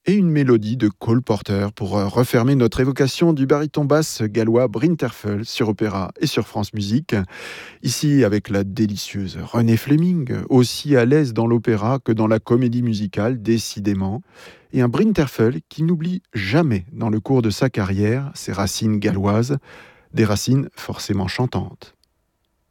et une mélodie de Cole Porter pour refermer notre évocation du baryton basse gallois Brinterfell sur Opéra et sur France Musique. Ici avec la délicieuse Renée Fleming, aussi à l'aise dans l'opéra que dans la comédie musicale, décidément, et un Brinterfell qui n'oublie jamais dans le cours de sa carrière ses racines galloises, des racines forcément chantantes.